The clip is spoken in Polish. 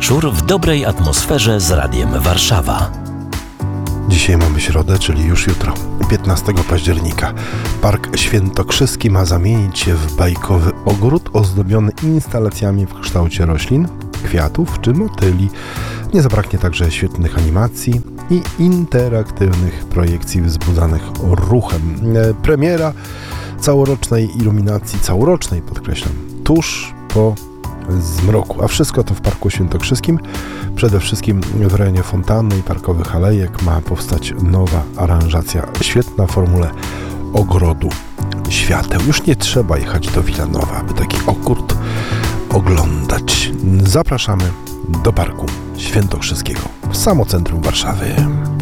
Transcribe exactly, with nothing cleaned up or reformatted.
wieczór w dobrej atmosferze z Radiem Warszawa. Dzisiaj mamy środę, czyli już jutro, piętnastego października. Park Świętokrzyski ma zamienić się w bajkowy ogród ozdobiony instalacjami w kształcie roślin, kwiatów czy motyli. Nie zabraknie także świetnych animacji i interaktywnych projekcji wzbudzanych ruchem. Premiera całorocznej iluminacji, całorocznej podkreślam, tuż po zmroku. A wszystko to w Parku Świętokrzyskim. Przede wszystkim w rejonie fontanny i parkowych alejek ma powstać nowa aranżacja. Świetna w formule ogrodu świateł. Już nie trzeba jechać do Wilanowa, aby taki ogród oglądać. Zapraszamy do Parku Świętokrzyskiego w samo centrum Warszawy.